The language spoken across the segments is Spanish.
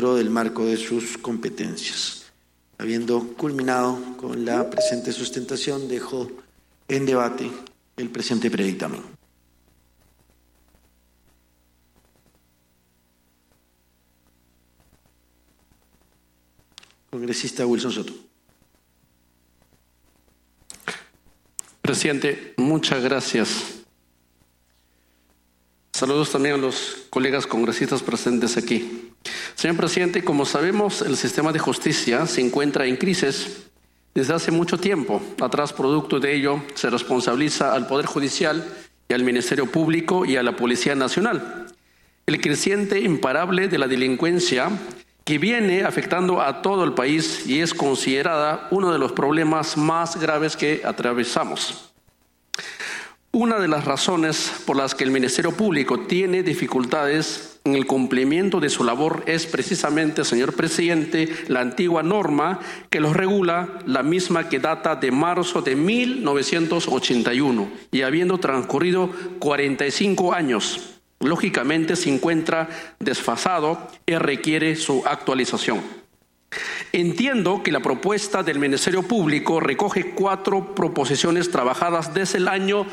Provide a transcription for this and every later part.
dentro del marco de sus competencias. Habiendo culminado con la presente sustentación, dejo en debate el presente predictamen. Congresista Wilson Soto. Presidente, muchas gracias. Saludos también a los colegas congresistas presentes aquí. Señor presidente, como sabemos, el sistema de justicia se encuentra en crisis desde hace mucho tiempo. Atrás, producto de ello, se responsabiliza al Poder Judicial y al Ministerio Público y a la Policía Nacional. El creciente imparable de la delincuencia que viene afectando a todo el país y es considerada uno de los problemas más graves que atravesamos. Una de las razones por las que el Ministerio Público tiene dificultades en el cumplimiento de su labor es precisamente, señor presidente, la antigua norma que los regula, la misma que data de marzo de 1981 y habiendo transcurrido 45 años, lógicamente se encuentra desfasado y requiere su actualización. Entiendo que la propuesta del Ministerio Público recoge 4 proposiciones trabajadas desde el año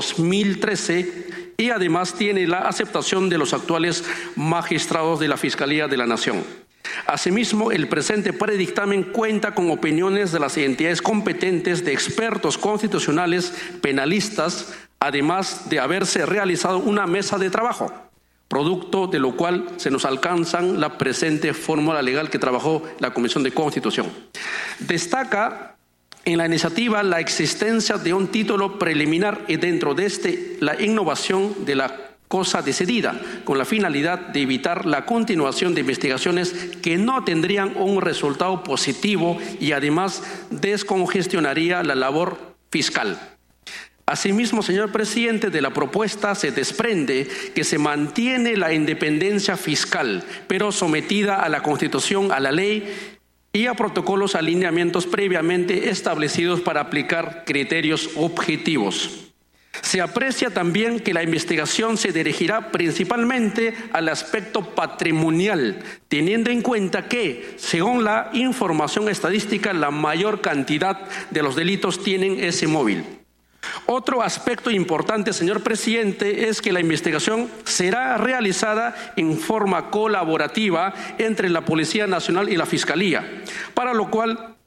2013 y además tiene la aceptación de los actuales magistrados de la Fiscalía de la Nación. Asimismo, el presente predictamen cuenta con opiniones de las entidades competentes de expertos constitucionales, penalistas, además de haberse realizado una mesa de trabajo, producto de lo cual se nos alcanzan la presente fórmula legal que trabajó la Comisión de Constitución. Destaca en la iniciativa la existencia de un título preliminar y dentro de la innovación de la cosa decidida, con la finalidad de evitar la continuación de investigaciones que no tendrían un resultado positivo y además descongestionaría la labor fiscal. Asimismo, señor presidente, de la propuesta se desprende que se mantiene la independencia fiscal, pero sometida a la Constitución, a la ley y a protocolos alineamientos previamente establecidos para aplicar criterios objetivos. Se aprecia también que la investigación se dirigirá principalmente al aspecto patrimonial, teniendo en cuenta que, según la información estadística, la mayor cantidad de los delitos tienen ese móvil. Otro aspecto importante, señor presidente, es que la investigación será realizada en forma colaborativa entre la Policía Nacional y la Fiscalía, para lo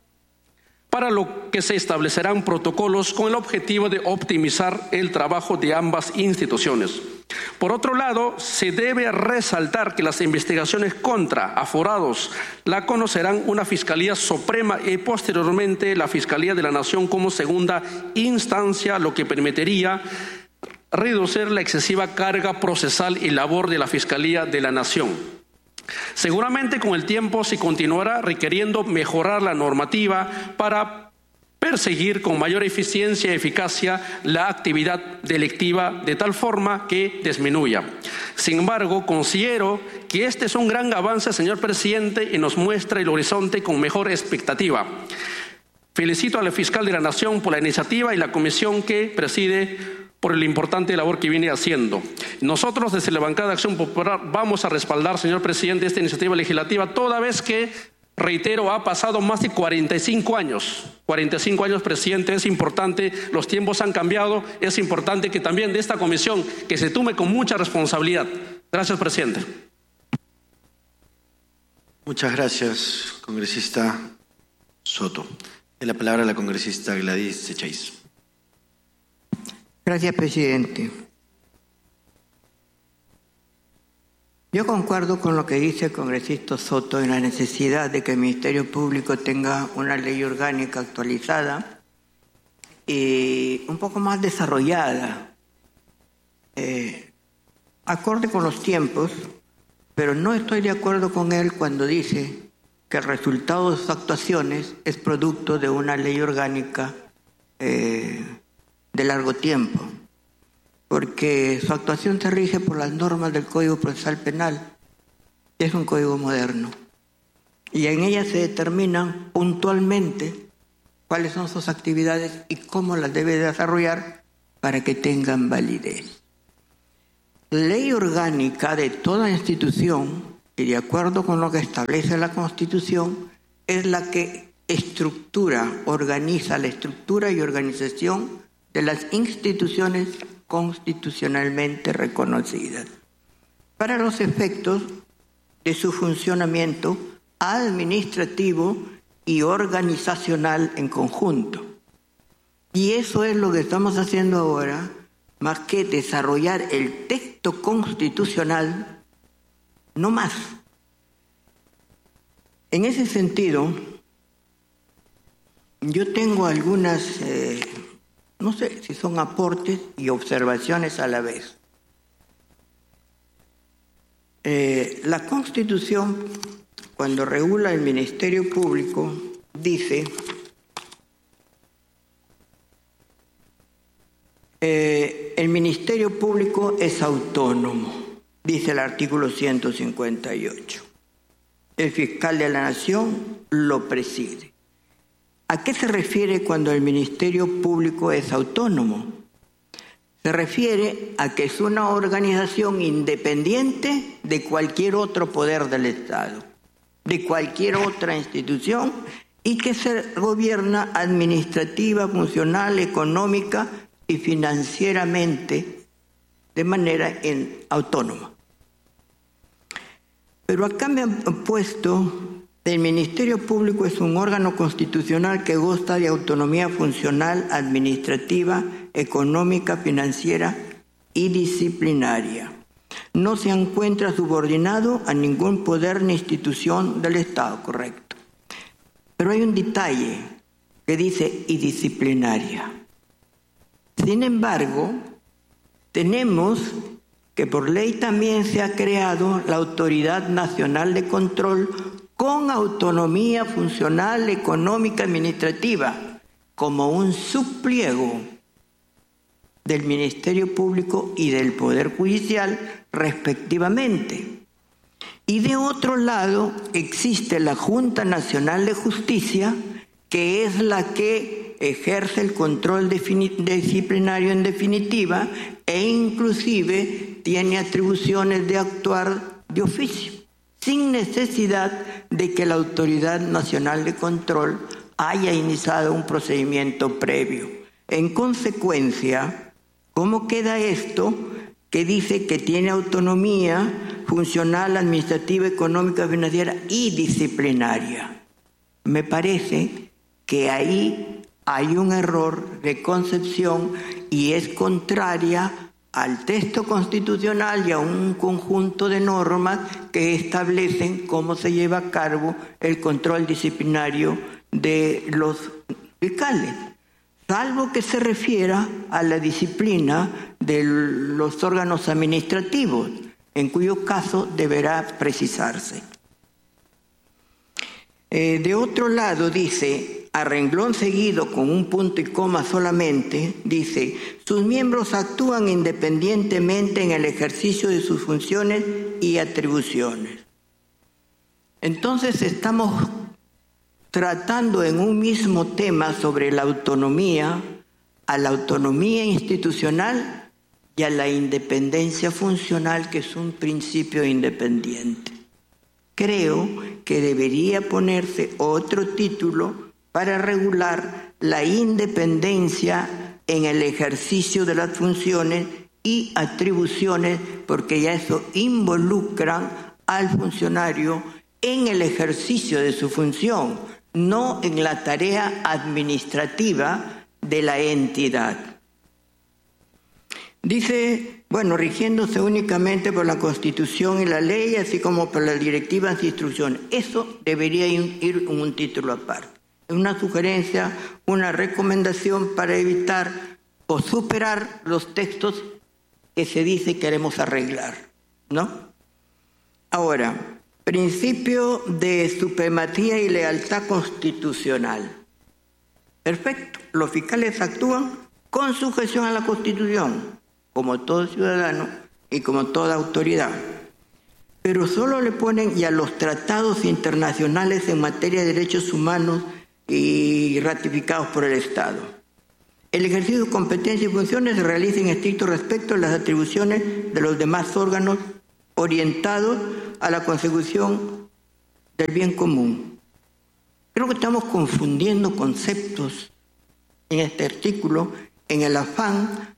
que se establecerán protocolos con el objetivo de optimizar el trabajo de ambas instituciones. Por otro lado, se debe resaltar que las investigaciones contra aforados la conocerán una Fiscalía Suprema y posteriormente la Fiscalía de la Nación como segunda instancia, lo que permitiría reducir la excesiva carga procesal y labor de la Fiscalía de la Nación. Seguramente con el tiempo se continuará requiriendo mejorar la normativa para perseguir con mayor eficiencia y eficacia la actividad delictiva de tal forma que disminuya. Sin embargo, considero que este es un gran avance, señor presidente, y nos muestra el horizonte con mejor expectativa. Felicito al fiscal de la Nación por la iniciativa y la comisión que preside por la importante labor que viene haciendo. Nosotros desde la bancada de Acción Popular vamos a respaldar, señor presidente, esta iniciativa legislativa toda vez que, reitero, ha pasado más de 45 años. 45 años, presidente, es importante, los tiempos han cambiado, es importante que también de esta comisión que se tome con mucha responsabilidad. Gracias, presidente. Muchas gracias, congresista Soto. En la palabra la congresista Gladys Secháis. Gracias, presidente. Yo concuerdo con lo que dice el congresista Soto en la necesidad de que el Ministerio Público tenga una ley orgánica actualizada y un poco más desarrollada, acorde con los tiempos, pero no estoy de acuerdo con él cuando dice que el resultado de sus actuaciones es producto de una ley orgánica de largo tiempo, porque su actuación se rige por las normas del Código Procesal Penal, que es un código moderno, y en ella se determinan puntualmente cuáles son sus actividades y cómo las debe desarrollar para que tengan validez. Ley orgánica de toda institución y de acuerdo con lo que establece la Constitución, es la que organiza la estructura y organización de las instituciones constitucionalmente reconocidas para los efectos de su funcionamiento administrativo y organizacional en conjunto. Y eso es lo que estamos haciendo ahora, más que desarrollar el texto constitucional, no más. En ese sentido, yo tengo algunas, no sé si son aportes y observaciones a la vez. La Constitución, cuando regula el Ministerio Público, dice el Ministerio Público es autónomo, dice el artículo 158. El fiscal de la Nación lo preside. ¿A qué se refiere cuando el Ministerio Público es autónomo? Se refiere a que es una organización independiente de cualquier otro poder del Estado, de cualquier otra institución, y que se gobierna administrativa, funcional, económica y financieramente de manera autónoma. Pero acá me han puesto: el Ministerio Público es un órgano constitucional que goza de autonomía funcional, administrativa, económica, financiera y disciplinaria. No se encuentra subordinado a ningún poder ni institución del Estado, correcto. Pero hay un detalle que dice y disciplinaria. Sin embargo, tenemos que por ley también se ha creado la Autoridad Nacional de Control con autonomía funcional, económica, administrativa, como un subpliego del Ministerio Público y del Poder Judicial, respectivamente. Y de otro lado existe la Junta Nacional de Justicia, que es la que ejerce el control disciplinario en definitiva e inclusive tiene atribuciones de actuar de oficio, sin necesidad de que la Autoridad Nacional de Control haya iniciado un procedimiento previo. En consecuencia, ¿cómo queda esto? Que dice que tiene autonomía funcional, administrativa, económica, financiera y disciplinaria. Me parece que ahí hay un error de concepción y es contraria al texto constitucional y a un conjunto de normas que establecen cómo se lleva a cabo el control disciplinario de los fiscales, salvo que se refiera a la disciplina de los órganos administrativos, en cuyo caso deberá precisarse. De otro lado dice, a renglón seguido con un punto y coma solamente, dice, sus miembros actúan independientemente en el ejercicio de sus funciones y atribuciones. Entonces estamos tratando en un mismo tema sobre la autonomía, a la autonomía institucional y a la independencia funcional, que es un principio independiente. Creo que debería ponerse otro título para regular la independencia en el ejercicio de las funciones y atribuciones, porque ya eso involucra al funcionario en el ejercicio de su función, no en la tarea administrativa de la entidad. Dice, rigiéndose únicamente por la Constitución y la ley, así como por las directivas e instrucciones. Eso debería ir en un título aparte. Es una sugerencia, una recomendación para evitar o superar los textos que se dice queremos arreglar, ¿no? Ahora, principio de supremacía y lealtad constitucional. Perfecto. Los fiscales actúan con sujeción a la Constitución, como todo ciudadano y como toda autoridad. Pero solo le ponen y a los tratados internacionales en materia de derechos humanos y ratificados por el Estado. El ejercicio de competencias y funciones se realiza en estricto respeto a las atribuciones de los demás órganos orientados a la consecución del bien común. Creo que estamos confundiendo conceptos en este artículo en el afán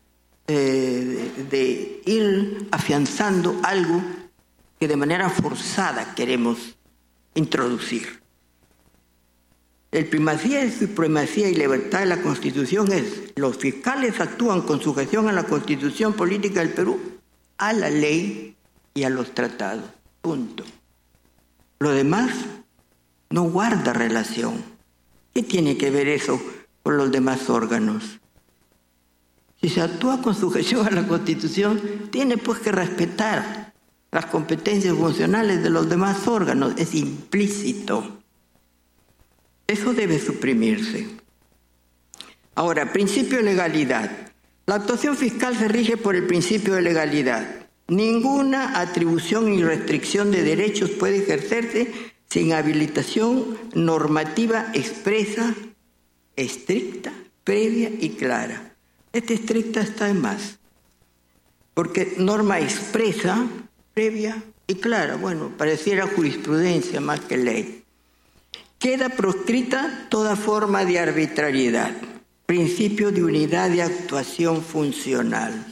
de ir afianzando algo que de manera forzada queremos introducir. El primacía y supremacía y libertad de la Constitución es: los fiscales actúan con sujeción a la Constitución política del Perú, a la ley y a los tratados. Punto. Lo demás no guarda relación. ¿Qué tiene que ver eso con los demás órganos? Si se actúa con sujeción a la Constitución, tiene pues que respetar las competencias funcionales de los demás órganos. Es implícito. Eso debe suprimirse. Ahora, principio de legalidad. La actuación fiscal se rige por el principio de legalidad. Ninguna atribución y restricción de derechos puede ejercerse sin habilitación normativa expresa, estricta, previa y clara. Esta estricta está de más, porque norma expresa, previa y clara, bueno, pareciera jurisprudencia más que ley. Queda proscrita toda forma de arbitrariedad, principio de unidad de actuación funcional.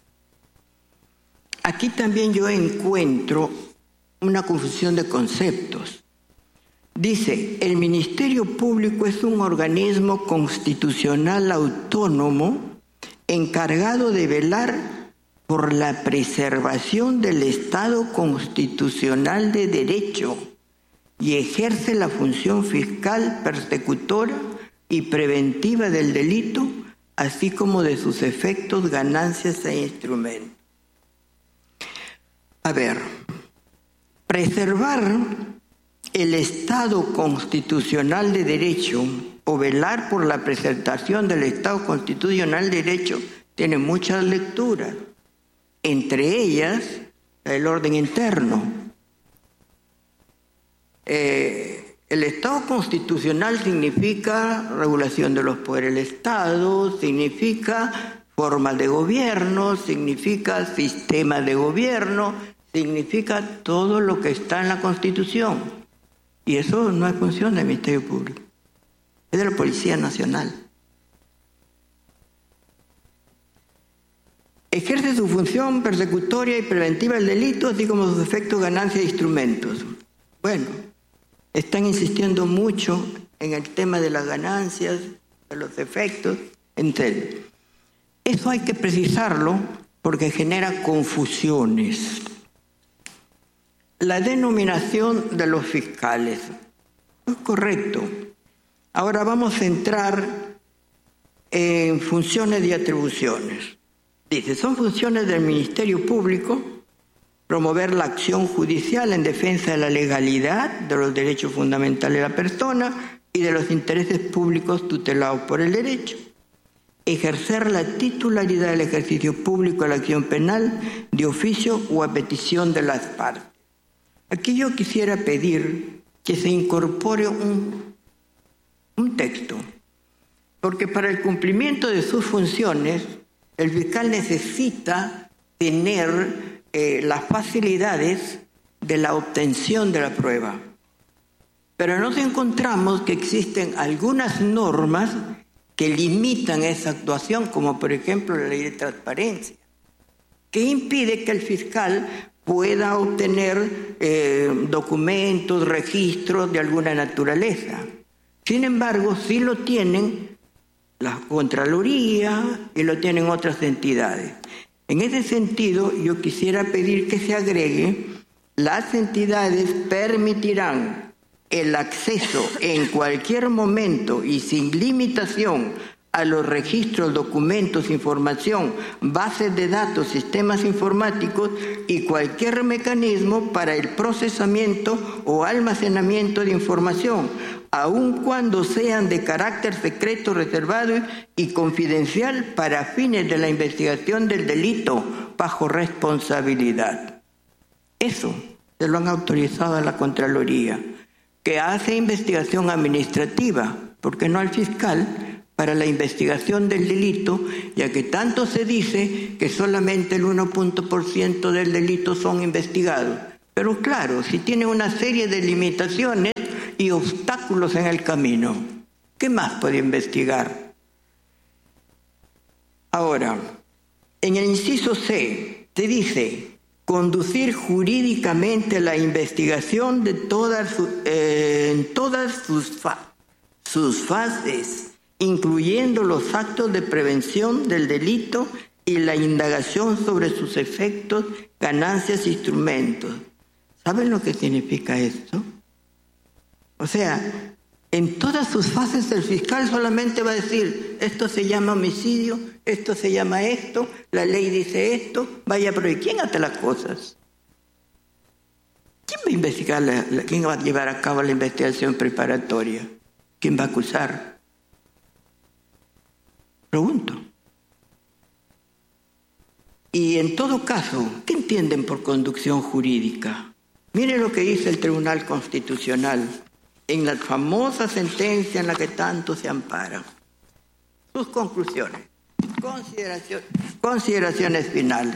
Aquí también yo encuentro una confusión de conceptos. Dice, el Ministerio Público es un organismo constitucional autónomo encargado de velar por la preservación del Estado constitucional de derecho y ejerce la función fiscal persecutora y preventiva del delito, así como de sus efectos, ganancias e instrumentos. A ver, preservar el Estado constitucional de derecho o velar por la preservación del Estado constitucional de derecho tiene muchas lecturas, entre ellas el orden interno. El Estado constitucional significa regulación de los poderes del Estado, significa formas de gobierno, significa sistema de gobierno, significa todo lo que está en la Constitución. Y eso no es función del Ministerio Público, es de la Policía Nacional. Ejerce su función persecutoria y preventiva del delito, así como sus efectos, ganancias e instrumentos. Bueno, están insistiendo mucho en el tema de las ganancias, de los efectos, etc. Eso hay que precisarlo porque genera confusiones. La denominación de los fiscales es correcto. Ahora vamos a entrar en funciones y atribuciones. Dice, son funciones del Ministerio Público promover la acción judicial en defensa de la legalidad, de los derechos fundamentales de la persona y de los intereses públicos tutelados por el derecho. Ejercer la titularidad del ejercicio público de la acción penal de oficio o a petición de las partes. Aquí yo quisiera pedir que se incorpore un texto, porque para el cumplimiento de sus funciones, el fiscal necesita tener las facilidades de la obtención de la prueba. Pero nos encontramos que existen algunas normas que limitan esa actuación, como por ejemplo la ley de transparencia, que impide que el fiscal pueda obtener documentos, registros de alguna naturaleza. Sin embargo, sí lo tienen la Contraloría y lo tienen otras entidades. En ese sentido, yo quisiera pedir que se agregue: las entidades permitirán el acceso en cualquier momento y sin limitación a los registros, documentos, información, bases de datos, sistemas informáticos y cualquier mecanismo para el procesamiento o almacenamiento de información, aun cuando sean de carácter secreto, reservado y confidencial para fines de la investigación del delito bajo responsabilidad. Eso se lo han autorizado a la Contraloría, que hace investigación administrativa, porque no al fiscal, para la investigación del delito, ya que tanto se dice que solamente el 1% del delito son investigados. Pero claro, si tiene una serie de limitaciones y obstáculos en el camino, ¿qué más puede investigar? Ahora, en el inciso C, te dice conducir jurídicamente la investigación de en todas sus fases, incluyendo los actos de prevención del delito y la indagación sobre sus efectos, ganancias e instrumentos. ¿Saben lo que significa esto? O sea, en todas sus fases el fiscal solamente va a decir, esto se llama homicidio, esto se llama esto, la ley dice esto, vaya, pero ¿quién hace las cosas? ¿Quién va a investigar, quién va a llevar a cabo la investigación preparatoria? ¿Quién va a acusar? Pregunto. Y en todo caso, ¿qué entienden por conducción jurídica? Mire lo que dice el Tribunal Constitucional en la famosa sentencia en la que tanto se amparan. Sus conclusiones, consideraciones finales.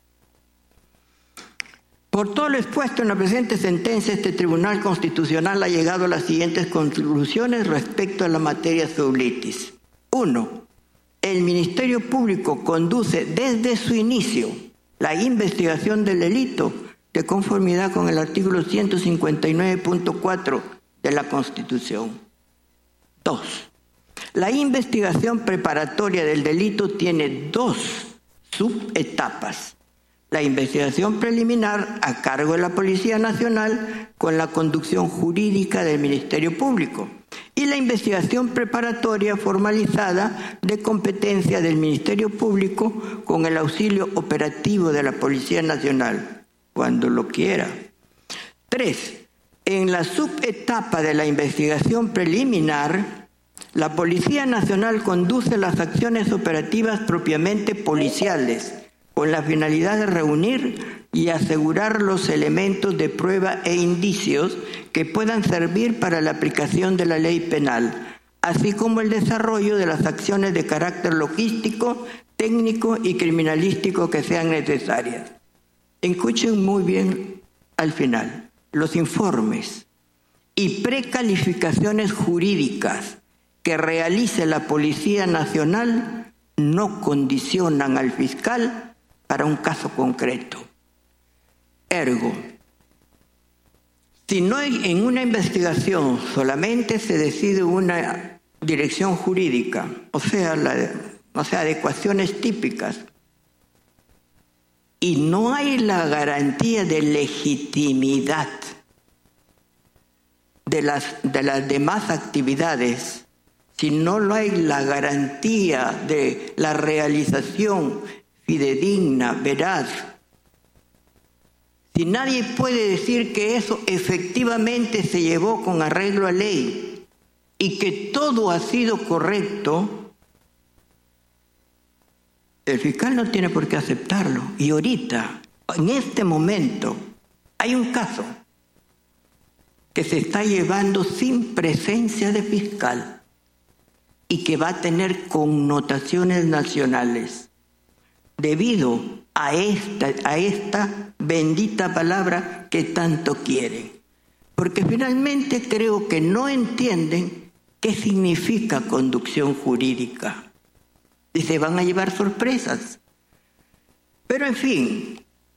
Por todo lo expuesto en la presente sentencia, este Tribunal Constitucional ha llegado a las siguientes conclusiones respecto a la materia sublitis. 1. El Ministerio Público conduce desde su inicio la investigación del delito de conformidad con el artículo 159.4 de la Constitución. 2. La investigación preparatoria del delito tiene 2 subetapas. La investigación preliminar a cargo de la Policía Nacional con la conducción jurídica del Ministerio Público y la investigación preparatoria formalizada de competencia del Ministerio Público con el auxilio operativo de la Policía Nacional, cuando lo quiera. 3. En la subetapa de la investigación preliminar, la Policía Nacional conduce las acciones operativas propiamente policiales, con la finalidad de reunir y asegurar los elementos de prueba e indicios que puedan servir para la aplicación de la ley penal, así como el desarrollo de las acciones de carácter logístico, técnico y criminalístico que sean necesarias. Escuchen muy bien al final. Los informes y precalificaciones jurídicas que realice la Policía Nacional no condicionan al fiscal para un caso concreto. Ergo, si no en una investigación solamente se decide una dirección jurídica, o sea, adecuaciones típicas, y no hay la garantía de legitimidad de las demás actividades, si no hay la garantía de la realización fidedigna, veraz, si nadie puede decir que eso efectivamente se llevó con arreglo a ley y que todo ha sido correcto, el fiscal no tiene por qué aceptarlo. Y ahorita, en este momento, hay un caso que se está llevando sin presencia de fiscal y que va a tener connotaciones nacionales debido a esta bendita palabra que tanto quieren. Porque finalmente creo que no entienden qué significa conducción jurídica. Y se van a llevar sorpresas. Pero en fin,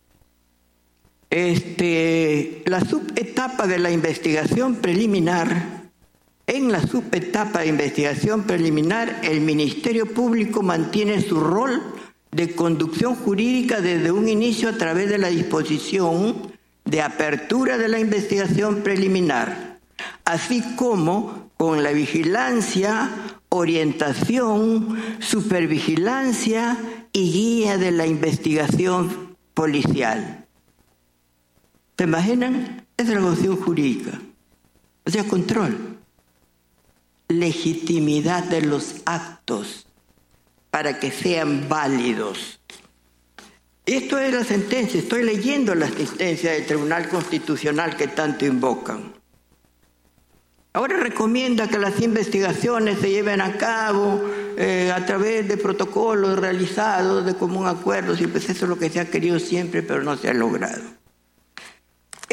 la subetapa de la investigación preliminar, en la subetapa de investigación preliminar, el Ministerio Público mantiene su rol de conducción jurídica desde un inicio a través de la disposición de apertura de la investigación preliminar, así como con la vigilancia, orientación, supervigilancia y guía de la investigación policial. ¿Se imaginan? Es la conducción jurídica. O sea, control. Legitimidad de los actos para que sean válidos. Esto es la sentencia. Estoy leyendo la sentencia del Tribunal Constitucional que tanto invocan. Ahora recomienda que las investigaciones se lleven a cabo a través de protocolos realizados de común acuerdo. Y pues eso es lo que se ha querido siempre, pero no se ha logrado.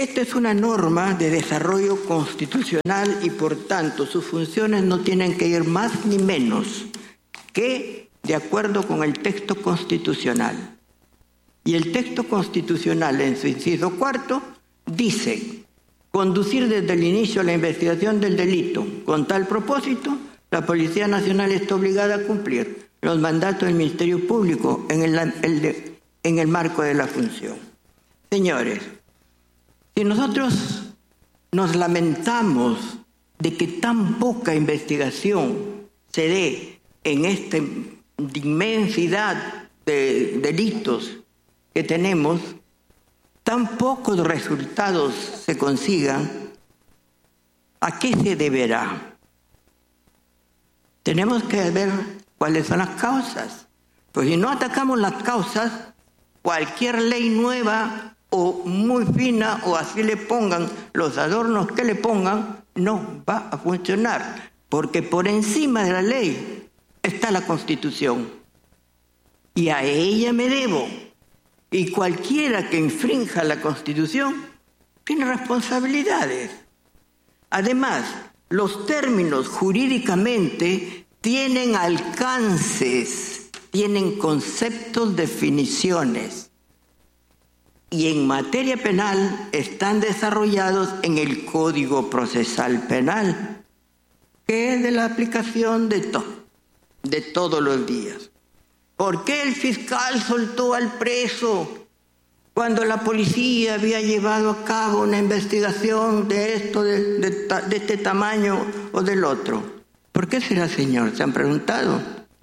Esta es una norma de desarrollo constitucional y por tanto sus funciones no tienen que ir más ni menos que de acuerdo con el texto constitucional. Y el texto constitucional en su inciso 4 dice: conducir desde el inicio la investigación del delito. Con tal propósito, la Policía Nacional está obligada a cumplir los mandatos del Ministerio Público en el marco de la función. Señores, si nosotros nos lamentamos de que tan poca investigación se dé en esta inmensidad de delitos que tenemos, tan pocos resultados se consigan, ¿a qué se deberá? Tenemos que ver cuáles son las causas. Pues si no atacamos las causas, cualquier ley nueva o muy fina o así le pongan los adornos que le pongan, no va a funcionar, porque por encima de la ley está la Constitución y a ella me debo. Y cualquiera que infrinja la Constitución tiene responsabilidades. Además, los términos jurídicamente tienen alcances, tienen conceptos, definiciones. Y en materia penal están desarrollados en el Código Procesal Penal, que es de la aplicación de todos los días. ¿Por qué el fiscal soltó al preso cuando la policía había llevado a cabo una investigación de esto, de este tamaño o del otro? ¿Por qué será, señor? ¿Se han preguntado?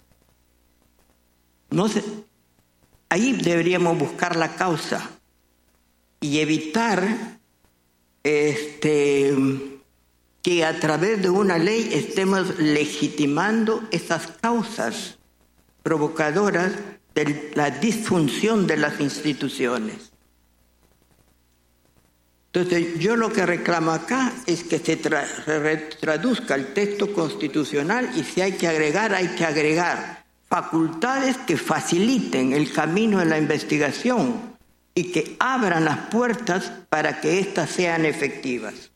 No sé. Ahí deberíamos buscar la causa y evitar que a través de una ley estemos legitimando esas causas provocadoras de la disfunción de las instituciones. Entonces, yo lo que reclamo acá es que se traduzca el texto constitucional y si hay que agregar facultades que faciliten el camino de la investigación y que abran las puertas para que éstas sean efectivas.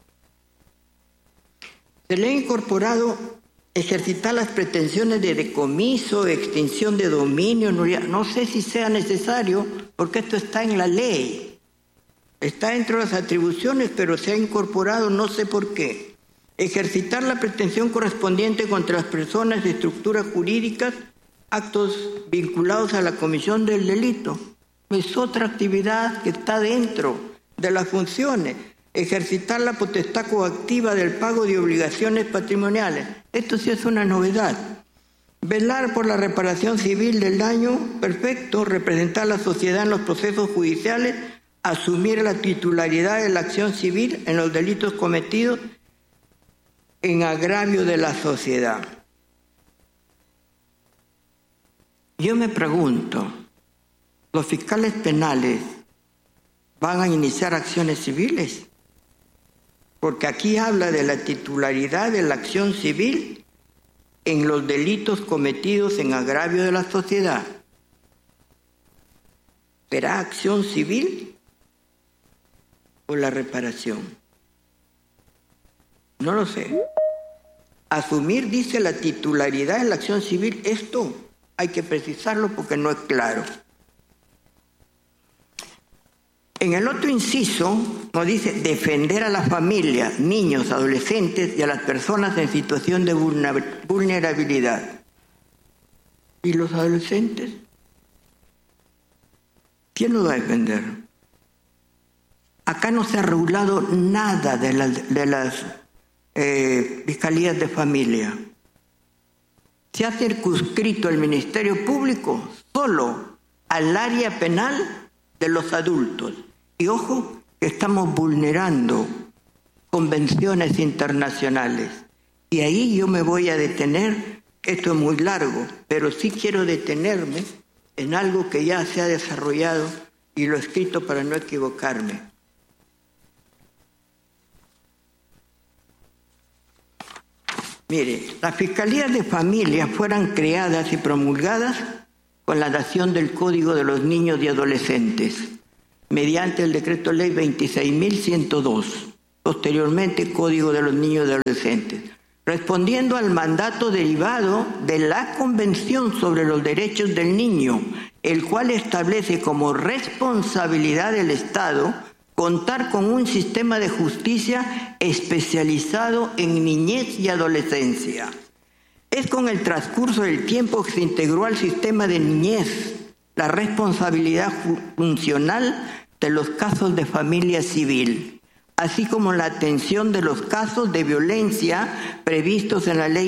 Se le ha incorporado ejercitar las pretensiones de decomiso, extinción de dominio, no sé si sea necesario, porque esto está en la ley. Está dentro de las atribuciones, pero se ha incorporado, no sé por qué. Ejercitar la pretensión correspondiente contra las personas y estructuras jurídicas, actos vinculados a la comisión del delito. Es otra actividad que está dentro de las funciones. Ejercitar la potestad coactiva del pago de obligaciones patrimoniales. Esto sí es una novedad. Velar por la reparación civil del daño, perfecto. Representar a la sociedad en los procesos judiciales. Asumir la titularidad de la acción civil en los delitos cometidos en agravio de la sociedad. Yo me pregunto, ¿los fiscales penales van a iniciar acciones civiles? Porque aquí habla de la titularidad de la acción civil en los delitos cometidos en agravio de la sociedad. ¿Será acción civil o la reparación? No lo sé. Asumir, dice, la titularidad de la acción civil. Esto hay que precisarlo porque no es claro. En el otro inciso nos dice defender a la familia, niños, adolescentes y a las personas en situación de vulnerabilidad. ¿Y los adolescentes? ¿Quién los va a defender? Acá no se ha regulado nada de las fiscalías de familia. Se ha circunscrito el Ministerio Público solo al área penal de los adultos. Y ojo, que estamos vulnerando convenciones internacionales. Y ahí yo me voy a detener, esto es muy largo, pero sí quiero detenerme en algo que ya se ha desarrollado y lo he escrito para no equivocarme. Mire, las fiscalías de familia fueron creadas y promulgadas con la dación del Código de los Niños y Adolescentes, mediante el decreto ley 26.102, posteriormente Código de los Niños y Adolescentes, respondiendo al mandato derivado de la Convención sobre los Derechos del Niño, el cual establece como responsabilidad del Estado contar con un sistema de justicia especializado en niñez y adolescencia. Es con el transcurso del tiempo que se integró al sistema de niñez la responsabilidad funcional de los casos de familia civil, así como la atención de los casos de violencia previstos en la Ley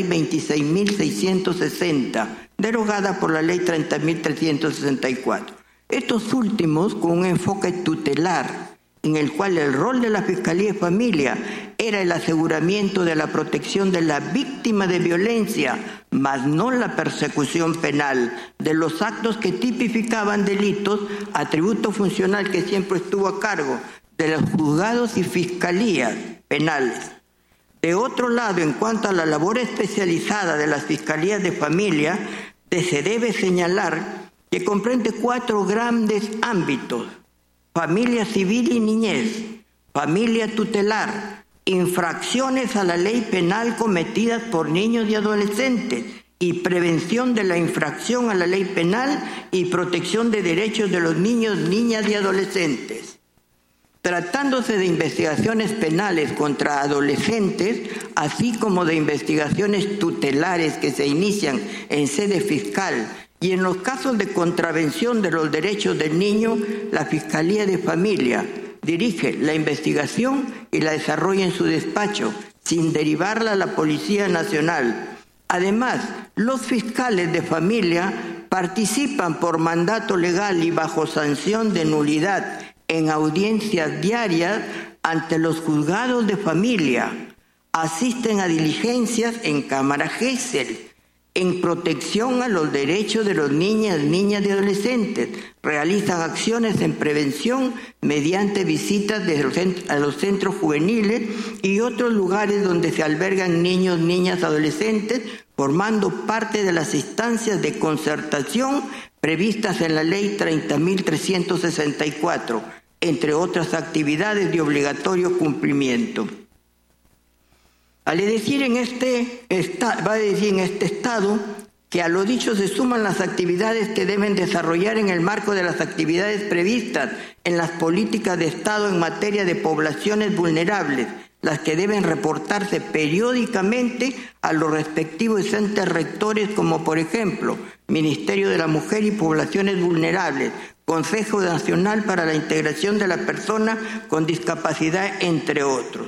26.660, derogada por la Ley 30.364. Estos últimos con un enfoque tutelar, en el cual el rol de la Fiscalía de Familia era el aseguramiento de la protección de la víctima de violencia, mas no la persecución penal de los actos que tipificaban delitos, atributo funcional que siempre estuvo a cargo de los juzgados y fiscalías penales. De otro lado, en cuanto a la labor especializada de las Fiscalías de Familia, se debe señalar que comprende 4 grandes ámbitos: familia civil y niñez, familia tutelar, infracciones a la ley penal cometidas por niños y adolescentes y prevención de la infracción a la ley penal y protección de derechos de los niños, niñas y adolescentes. Tratándose de investigaciones penales contra adolescentes, así como de investigaciones tutelares que se inician en sede fiscal, y en los casos de contravención de los derechos del niño, la Fiscalía de Familia dirige la investigación y la desarrolla en su despacho, sin derivarla a la Policía Nacional. Además, los fiscales de familia participan por mandato legal y bajo sanción de nulidad en audiencias diarias ante los juzgados de familia, asisten a diligencias en Cámara Gesell, en protección a los derechos de los niñas y adolescentes, realizan acciones en prevención mediante visitas a los centros juveniles y otros lugares donde se albergan niños, niñas, adolescentes, formando parte de las instancias de concertación previstas en la Ley 30.364, entre otras actividades de obligatorio cumplimiento. Va a decir en este estado que a lo dicho se suman las actividades que deben desarrollar en el marco de las actividades previstas en las políticas de Estado en materia de poblaciones vulnerables, las que deben reportarse periódicamente a los respectivos entes rectores, como por ejemplo Ministerio de la Mujer y Poblaciones Vulnerables, Consejo Nacional para la Integración de la Persona con Discapacidad, entre otros.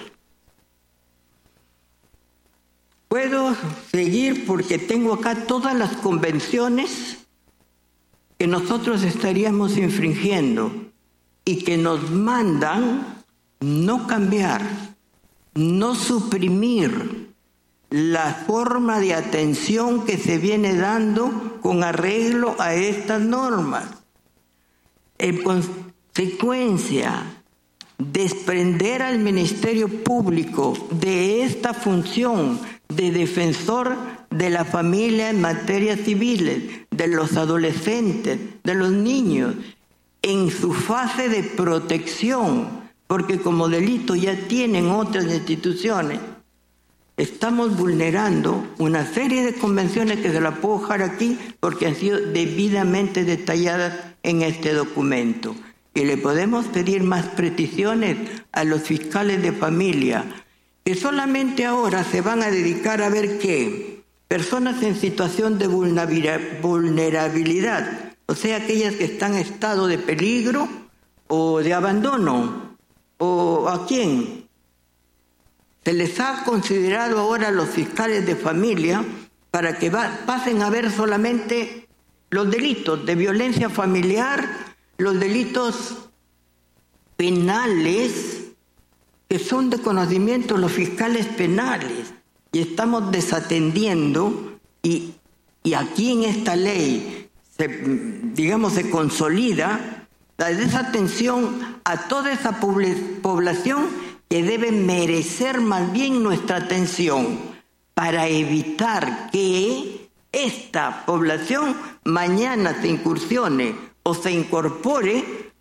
Puedo seguir porque tengo acá todas las convenciones que nosotros estaríamos infringiendo y que nos mandan no cambiar, no suprimir la forma de atención que se viene dando con arreglo a estas normas. En consecuencia, desprender al Ministerio Público de esta función de defensor de la familia en materia civil, de los adolescentes, de los niños, en su fase de protección, porque como delito ya tienen otras instituciones, estamos vulnerando una serie de convenciones que se las puedo dejar aquí porque han sido debidamente detalladas en este documento. Y le podemos pedir más precisiones a los fiscales de familia, que solamente ahora se van a dedicar a ver qué personas en situación de vulnerabilidad, o sea, aquellas que están en estado de peligro o de abandono, o a quién. Se les ha considerado ahora a los fiscales de familia para que pasen a ver solamente los delitos de violencia familiar, los delitos penales, que son de conocimiento de los fiscales penales, y estamos desatendiendo, y aquí en esta ley se consolida la desatención a toda esa población que debe merecer más bien nuestra atención para evitar que esta población mañana se incursione o se incorpore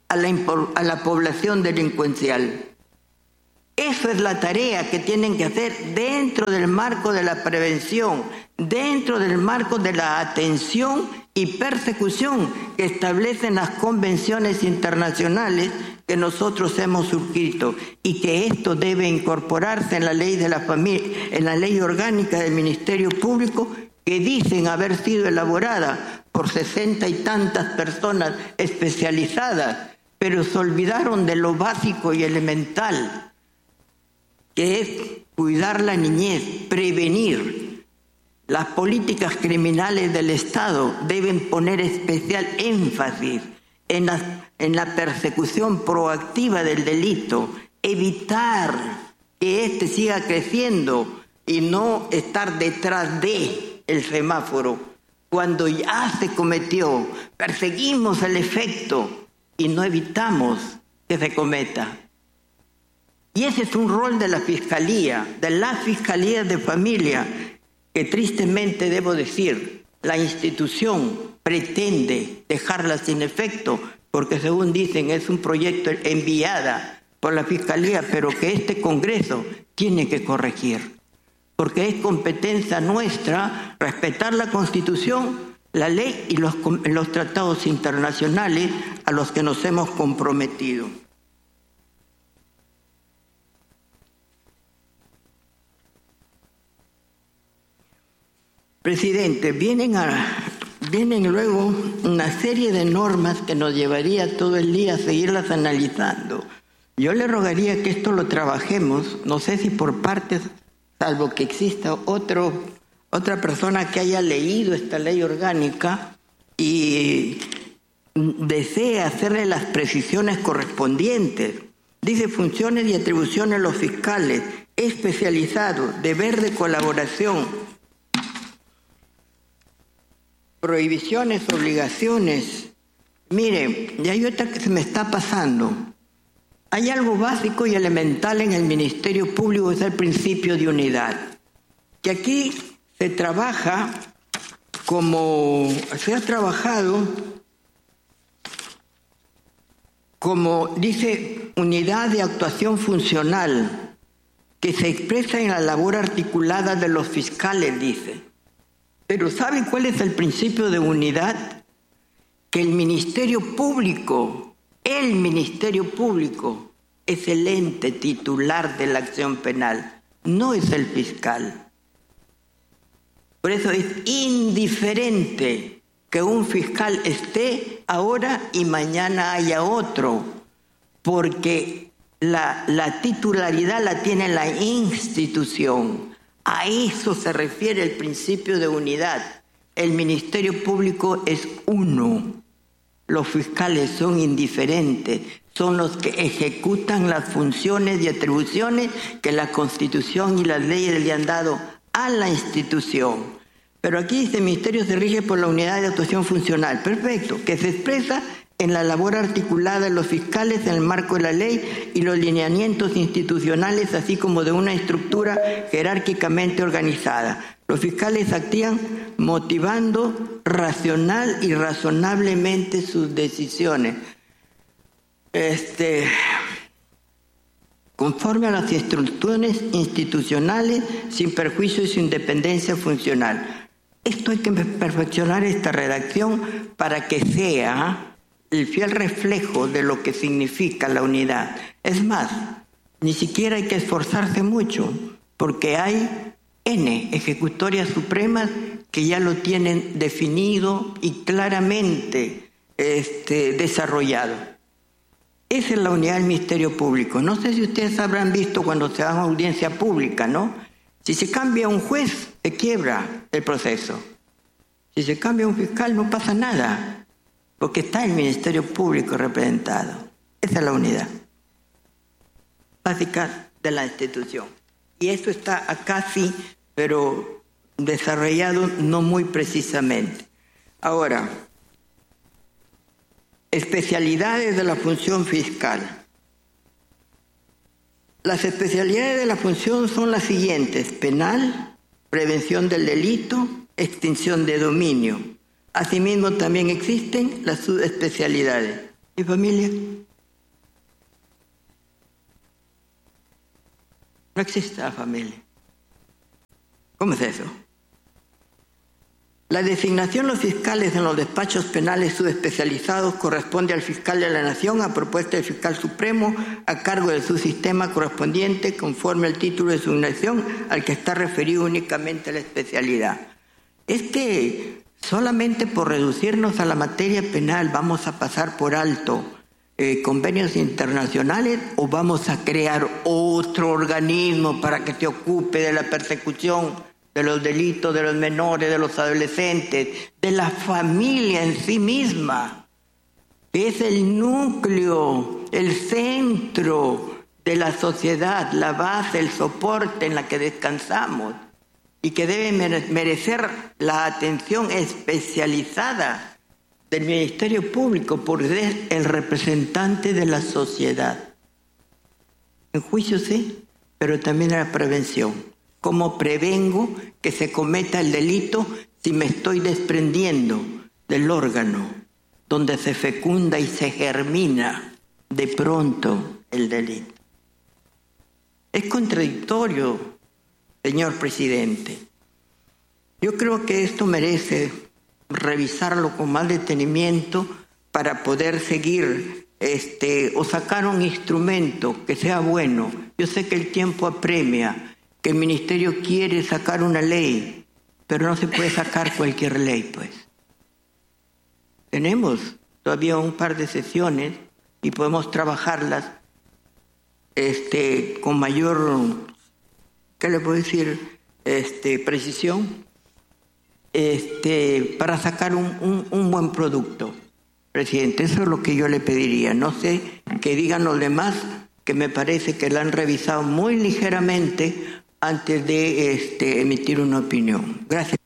a la población delincuencial. Eso es la tarea que tienen que hacer dentro del marco de la prevención, dentro del marco de la atención y persecución que establecen las convenciones internacionales que nosotros hemos suscrito, y que esto debe incorporarse en la ley de la familia, en la ley orgánica del Ministerio Público, que dicen haber sido elaborada por 60 y tantas personas especializadas, pero se olvidaron de lo básico y elemental, que es cuidar la niñez, prevenir. Las políticas criminales del Estado deben poner especial énfasis en la persecución proactiva del delito, evitar que éste siga creciendo y no estar detrás del semáforo. Cuando ya se cometió, perseguimos el efecto y no evitamos que se cometa. Y ese es un rol de la Fiscalía de Familia, que tristemente debo decir, la institución pretende dejarla sin efecto, porque según dicen es un proyecto enviada por la Fiscalía, pero que este Congreso tiene que corregir, porque es competencia nuestra respetar la Constitución, la ley y los tratados internacionales a los que nos hemos comprometido. Presidente, vienen luego una serie de normas que nos llevaría todo el día a seguirlas analizando. Yo le rogaría que esto lo trabajemos, no sé si por partes, salvo que exista otra persona que haya leído esta ley orgánica y desee hacerle las precisiones correspondientes. Dice: funciones y atribuciones de los fiscales especializados, deber de colaboración, prohibiciones, obligaciones. Mire, y hay otra que se me está pasando. Hay algo básico y elemental en el Ministerio Público, es el principio de unidad. Que aquí se trabaja se ha trabajado como dice, unidad de actuación funcional, que se expresa en la labor articulada de los fiscales, dice. Pero ¿saben cuál es el principio de unidad? Que el Ministerio Público es el ente titular de la acción penal, no es el fiscal. Por eso es indiferente que un fiscal esté ahora y mañana haya otro, porque la titularidad la tiene la institución. A eso se refiere el principio de unidad. El Ministerio Público es uno. Los fiscales son indiferentes, son los que ejecutan las funciones y atribuciones que la Constitución y las leyes le han dado a la institución. Pero aquí dice: el Ministerio se rige por la unidad de actuación funcional. Perfecto, que se expresa en la labor articulada de los fiscales en el marco de la ley y los lineamientos institucionales, así como de una estructura jerárquicamente organizada. Los fiscales actúan motivando racional y razonablemente sus decisiones, conforme a las instrucciones institucionales, sin perjuicio de su independencia funcional. Esto hay que perfeccionar esta redacción para que sea el fiel reflejo de lo que significa la unidad. Es más, ni siquiera hay que esforzarse mucho, porque hay ejecutorias supremas que ya lo tienen definido y claramente desarrollado. Esa es la unidad del Ministerio Público. No sé si ustedes habrán visto cuando se da una audiencia pública, ¿no? Si se cambia un juez, se quiebra el proceso. Si se cambia un fiscal, no pasa nada, porque está el Ministerio Público representado. Esa es la unidad básica de la institución. Y esto está acá sí, pero desarrollado no muy precisamente. Ahora, especialidades de la función fiscal. Las especialidades de la función son las siguientes: penal, prevención del delito, extinción de dominio. Asimismo, también existen las subespecialidades. ¿Y familia? No existe la familia. ¿Cómo es eso? La designación de los fiscales en los despachos penales subespecializados corresponde al fiscal de la Nación a propuesta del fiscal supremo a cargo de su sistema correspondiente conforme al título de designación al que está referido únicamente la especialidad. Es que solamente por reducirnos a la materia penal vamos a pasar por alto convenios internacionales o vamos a crear otro organismo para que se ocupe de la persecución de los delitos de los menores, de los adolescentes, de la familia en sí misma, que es el núcleo, el centro de la sociedad, la base, el soporte en la que descansamos y que debe merecer la atención especializada del Ministerio Público por ser el representante de la sociedad. En juicio sí, pero también en la prevención. ¿Cómo prevengo que se cometa el delito si me estoy desprendiendo del órgano donde se fecunda y se germina de pronto el delito? Es contradictorio, señor presidente. Yo creo que esto merece revisarlo con más detenimiento para poder seguir o sacar un instrumento que sea bueno. Yo sé que el tiempo apremia, que el ministerio quiere sacar una ley, pero no se puede sacar cualquier ley, pues. Tenemos todavía un par de sesiones y podemos trabajarlas con mayor, ¿qué le puedo decir? Precisión, para sacar un buen producto. Presidente, eso es lo que yo le pediría. No sé, que digan los demás, que me parece que la han revisado muy ligeramente antes de emitir una opinión. Gracias.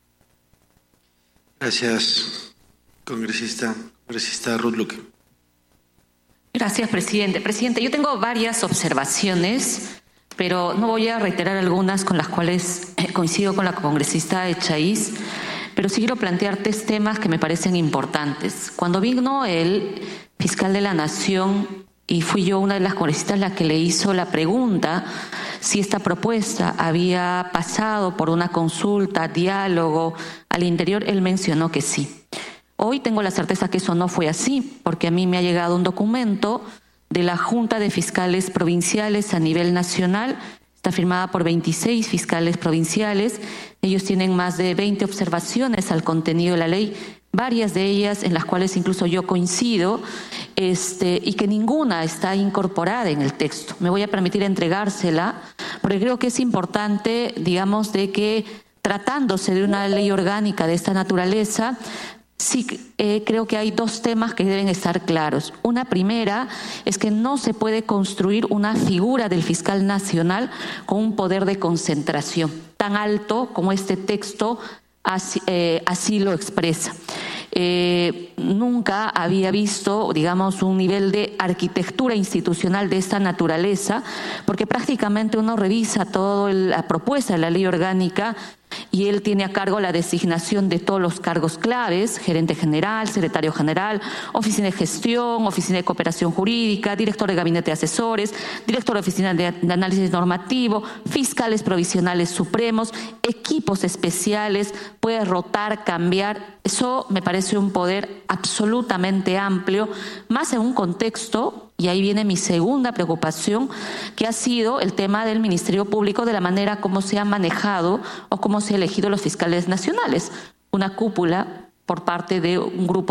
Gracias, congresista Ruth Luque. Gracias, presidente. Presidente, yo tengo varias observaciones, pero no voy a reiterar algunas con las cuales coincido con la congresista Echaíz, pero sí quiero plantear 3 temas que me parecen importantes. Cuando vino el fiscal de la Nación, y fui yo una de las congresistas la que le hizo la pregunta si esta propuesta había pasado por una consulta, diálogo al interior, él mencionó que sí. Hoy tengo la certeza que eso no fue así, porque a mí me ha llegado un documento de la Junta de Fiscales Provinciales a nivel nacional, está firmada por 26 fiscales provinciales, ellos tienen más de 20 observaciones al contenido de la ley, varias de ellas en las cuales incluso yo coincido, y que ninguna está incorporada en el texto. Me voy a permitir entregársela, porque creo que es importante, digamos, de que tratándose de una ley orgánica de esta naturaleza, sí creo que hay 2 temas que deben estar claros. Una primera es que no se puede construir una figura del fiscal nacional con un poder de concentración tan alto como este texto así lo expresa. Nunca había visto, digamos, un nivel de arquitectura institucional de esta naturaleza, porque prácticamente uno revisa toda la propuesta de la ley orgánica y él tiene a cargo la designación de todos los cargos claves: gerente general, secretario general, oficina de gestión, oficina de cooperación jurídica, director de gabinete de asesores, director de oficina de análisis normativo, fiscales provisionales supremos, equipos especiales, puede rotar, cambiar. Eso me parece un poder absolutamente amplio, más en un contexto, y ahí viene mi segunda preocupación, que ha sido el tema del Ministerio Público, de la manera como se ha manejado o cómo se han elegido los fiscales nacionales. Una cúpula por parte de un grupo